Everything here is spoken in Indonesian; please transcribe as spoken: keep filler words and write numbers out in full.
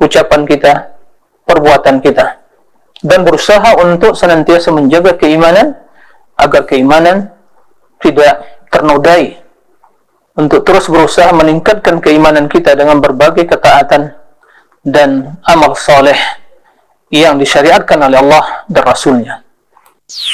ucapan kita, perbuatan kita, dan berusaha untuk senantiasa menjaga keimanan agar keimanan tidak ternodai, untuk terus berusaha meningkatkan keimanan kita dengan berbagai ketaatan dan amal saleh yang disyariatkan oleh Allah dan Rasul-Nya.